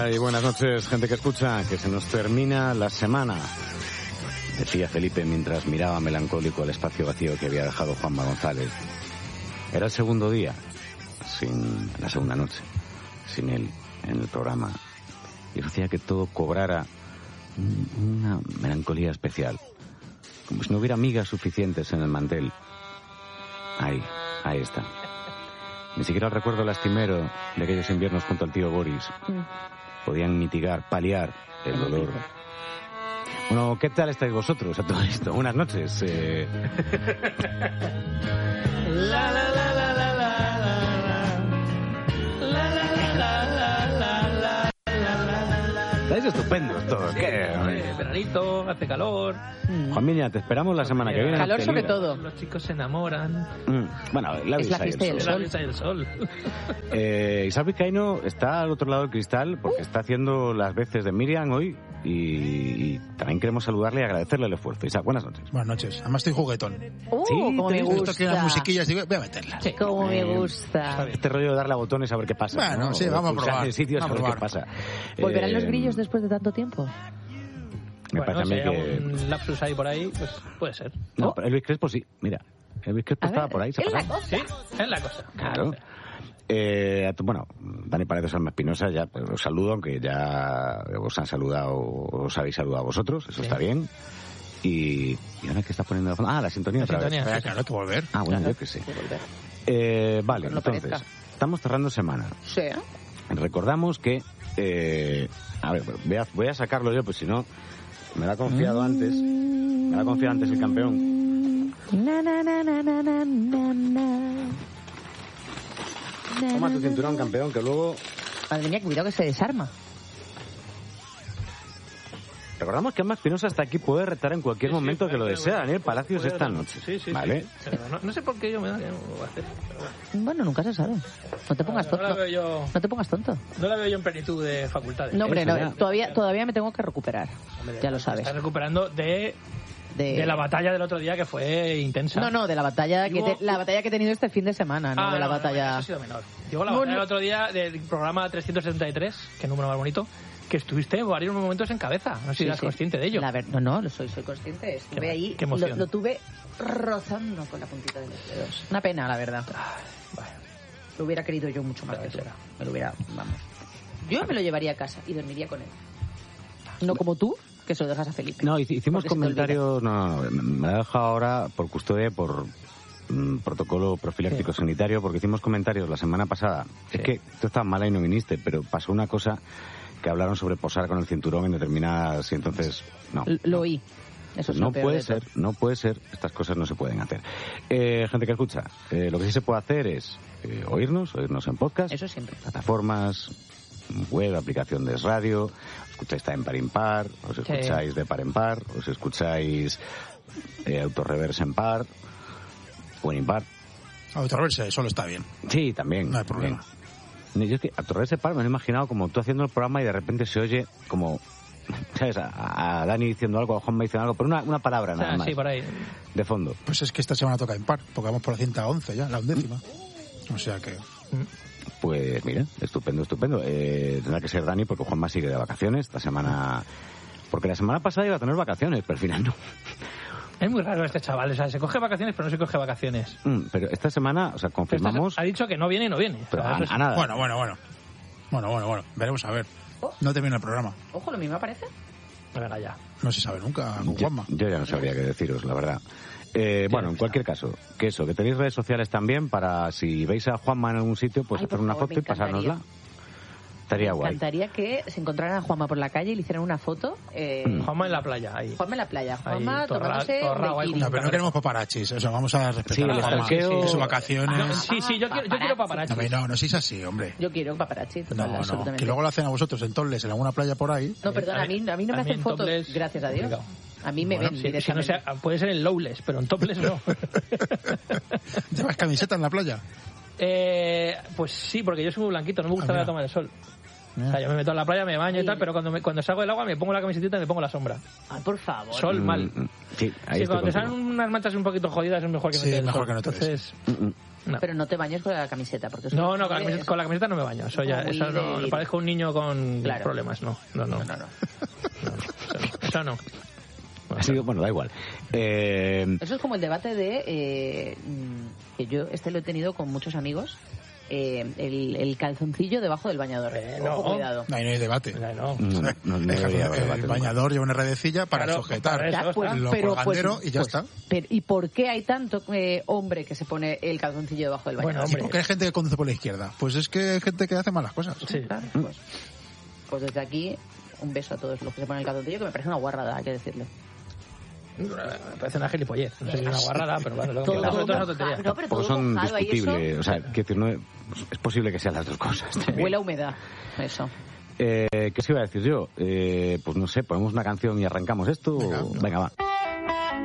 Ay, buenas noches, gente que escucha, que se nos termina la semana, decía Felipe mientras miraba melancólico el espacio vacío que había dejado Juanma González. Era el segundo día, la segunda noche, sin él en el programa, y hacía que todo cobrara una melancolía especial, como si no hubiera migas suficientes en el mantel. Ahí está. Ni siquiera el recuerdo lastimero de aquellos inviernos junto al tío Boris podían mitigar, paliar el dolor. Bueno, ¿qué tal estáis vosotros a todo esto? Buenas noches. Estáis estupendos todos. ¿Qué? Veranito, hace calor. Juan Miña, te esperamos la semana que viene. Calor sobre todo. Los chicos se enamoran. Bueno, es la fiesta y el sol. Isabel Vizcaíno está al otro lado del cristal porque está haciendo las veces de Miriam hoy y también queremos saludarle y agradecerle el esfuerzo. Isa, buenas noches. Buenas noches. Además estoy juguetón. Sí, como me gusta. Esto que las musiquillas, digo, voy a meterlas. Sí. Como me gusta. Este rollo de darle a botones a ver qué pasa. Bueno, ¿no? sí, vamos a probar. El sitio a ver qué pasa. ¿Volverán los grillos después de tanto tiempo? Me parece a mí que un lapsus ahí por ahí, pues puede ser. No, pero Elvis Crespo sí, mira. Elvis Crespo estaba por ahí. ¿Es la cosa? Sí, es la cosa. Claro. Bueno, Dani Paredes, Alma Espinosa, ya pues, os saludo, aunque ya os habéis saludado a vosotros, eso está bien. Y ahora que está poniendo de fondo. La sintonía otra vez. Claro, hay que volver. Bueno, yo que sé. Vale, entonces, estamos cerrando semana. Sí. Recordamos que a ver, voy a sacarlo yo, pues si no me lo ha confiado antes el campeón. Toma tu cinturón, campeón, que luego... Madre mía, cuidado que se desarma. Recordamos que Alma Espinosa está aquí, puede retar en cualquier momento que lo desea. Daniel Palacios esta noche. Sí, ¿vale? Sí. No sé por qué yo me da que no lo voy a hacer. Bueno, nunca se sabe. No te pongas tonto. No te pongas tonto. No la veo yo en plenitud de facultades. No, hombre, no, todavía me tengo que recuperar. Ya lo sabes. Estás recuperando de la batalla del otro día, que fue intensa. No, de la batalla la batalla que he tenido este fin de semana, no de la batalla... Eso ha sido menor. Digo, la batalla del otro día del programa 373, que número más bonito, que estuviste varios momentos en cabeza. No sé si eras consciente de ello. No, soy consciente. Estuve ahí, lo tuve rozando con la puntita de los dedos. Una pena, la verdad. Lo hubiera querido yo mucho más que tú. Me lo hubiera, vamos. Yo me lo llevaría a casa y dormiría con él. No como tú, que se lo dejas a Felipe. No, hicimos comentarios... No, me la he dejado ahora por custodia, por protocolo profiláctico sanitario, porque hicimos comentarios la semana pasada. Sí. Es que tú estabas mala y no viniste, pero pasó una cosa que hablaron sobre posar con el cinturón en determinadas... Y entonces, no. Lo oí. Eso es no puede ser, estas cosas no se pueden hacer. Gente que escucha, lo que sí se puede hacer es oírnos en podcast. Eso siempre. Plataformas, web, aplicación de radio, escucháis también par impar, os escucháis de par en par, os escucháis autorreverse en par o en impar. Autorreverse solo está bien. Sí, también. No hay problema. Yo es que autorreverse par me lo he imaginado como tú haciendo el programa y de repente se oye como... ¿Sabes? A Dani diciendo algo, a Juanma diciendo algo, pero una palabra nada más. Sí, por ahí. De fondo. Pues es que esta semana toca impar, porque vamos por la 111 ya, la 11ª. O sea que... Pues mira, estupendo. Tendrá que ser Dani porque Juanma sigue de vacaciones esta semana. Porque la semana pasada iba a tener vacaciones, pero al final no. Es muy raro este chaval, o sea, se coge vacaciones pero no se coge vacaciones. Pero esta semana, o sea, confirmamos... Ha dicho que no viene y no viene. Pero a nada. Bueno, veremos a ver. No termina el programa. Ojo, lo mismo aparece. Venga ya. No se sabe nunca con Juanma. Yo ya no sabría qué deciros, la verdad. Bueno, en cualquier caso, que tenéis redes sociales también para si veis a Juanma en algún sitio, pues hacer una foto y pasárnosla. Estaría guay. Me encantaría que se encontraran a Juanma por la calle y le hicieran una foto. Juanma en la playa, ahí. Juanma en la playa. Juanma tomándose No, pero no queremos paparazzis. O sea, vamos a respetar a Juanma en sus vacaciones. Sí, yo quiero paparazzis. No seis así, hombre. Yo quiero paparazzis. No, que luego lo hacen a vosotros en Tolles, en alguna playa por ahí. No, perdón, a mí no me hacen fotos, gracias a Dios. A mí me ven directamente. Si no sea, puede ser en lowless, pero en topless no. ¿Llevas camiseta en la playa? Pues sí, porque yo soy muy blanquito, no me gusta la toma del sol. O sea, yo me meto en la playa, me baño y tal, pero cuando salgo del agua me pongo la camiseta y me pongo la sombra. Ay, por favor. Sol mal. Sí, ahí cuando te salen unas manchas un poquito jodidas es mejor que no te des. No. Pero no te bañes con la camiseta. Porque eso no, con la camiseta no me baño. Eso ya, eso no. Me parezco un niño con problemas. No. Eso no. Bueno, da igual. Eso es como el debate de... que yo lo he tenido con muchos amigos. El calzoncillo debajo del bañador. Ojo, cuidado. No hay debate. No el bañador lleva una redecilla para sujetar el colgandero y ya está. ¿Y por qué hay tanto hombre que se pone el calzoncillo debajo del bañador? ¿Y por qué hay gente que conduce por la izquierda? Pues es que hay gente que hace malas cosas. Sí. Claro, pues desde aquí, un beso a todos los que se ponen el calzoncillo, que me parece una guarrada, hay que decirlo. Me parece una gilipollez, no sé si es una guarrada, pero bueno, lo que es una tontería. No, pero porque son discutibles, o sea, es posible que sean las dos cosas. Huele a humedad, eso. ¿Qué se iba a decir yo? Pues no sé, ponemos una canción y arrancamos esto. Venga va.